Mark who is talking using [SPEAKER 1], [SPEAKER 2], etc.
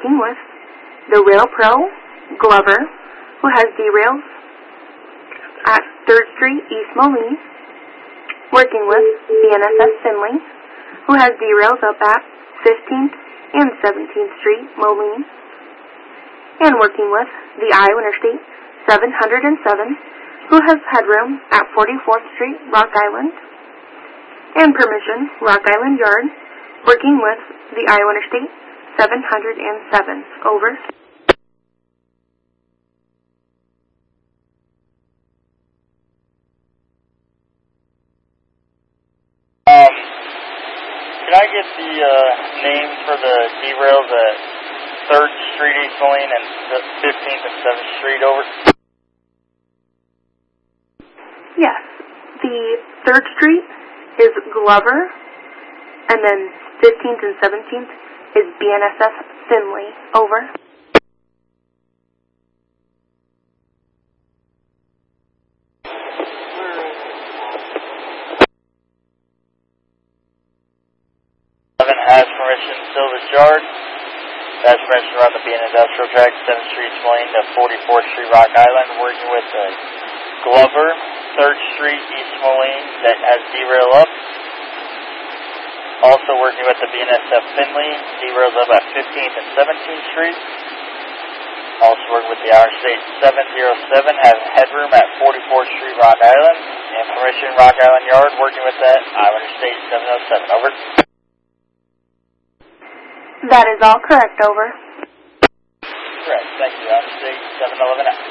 [SPEAKER 1] working with the Rail Pro, Glover, who has derails at 3rd Street, East Moline, working with BNSF Finley, who has derails up at 15th and 17th Street, Moline, and working with the Iowa Interstate 707, who has headroom at 44th Street, Rock Island, and Permission, Rock Island Yard, working with the Iowa Interstate 707. Over.
[SPEAKER 2] Can I get the name for the derails at 3rd Street, East Moline, and 15th and 7th Street, over?
[SPEAKER 1] Yes. The 3rd Street is Glover, and then 15th and 17th is BNSF Finley. Over.
[SPEAKER 2] Has permission to Silver's Yard. Has permission to run the B&N Industrial Track, 7th Street, Moline to 44th Street, Rock Island. Working with Glover, 3rd Street, East Moline, that has derail up. Also working with the BNSF Finley, derails up at 15th and 17th Street. Also working with the Iowa State 707, has headroom at 44th Street, Rock Island. And permission Rock Island Yard, working with that Iowa State 707. Over.
[SPEAKER 1] That is all correct. Over.
[SPEAKER 2] Correct. Thank you. Iowa State 711.